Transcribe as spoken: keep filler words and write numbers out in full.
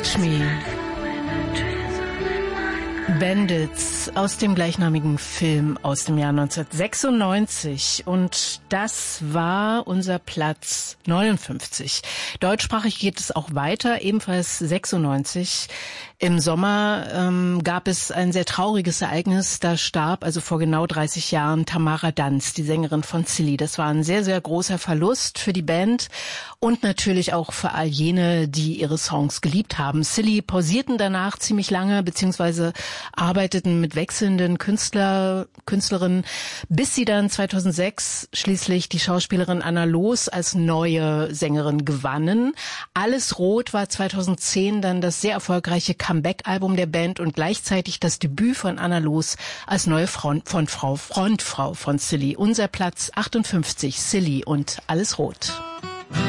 Catch Me. Bandits aus dem gleichnamigen Film aus dem Jahr neunzehnhundertsechsundneunzig. Und das war unser Platz neunundfünfzig. Deutschsprachig geht es auch weiter, ebenfalls sechsundneunzig. Im Sommer ähm, gab es ein sehr trauriges Ereignis. Da starb also vor genau dreißig Jahren Tamara Danz, die Sängerin von Silly. Das war ein sehr, sehr großer Verlust für die Band und natürlich auch für all jene, die ihre Songs geliebt haben. Silly pausierten danach ziemlich lange, beziehungsweise arbeiteten mit wechselnden Künstler, Künstlerinnen, bis sie dann zweitausendsechs schließlich die Schauspielerin Anna Loos als neue Sängerin gewannen. Alles Rot war zweitausendzehn dann das sehr erfolgreiche Comeback-Album der Band und gleichzeitig das Debüt von Anna Loos als neue Front, von Frau, Frontfrau von Silly. Unser Platz achtundfünfzig, Silly und Alles Rot.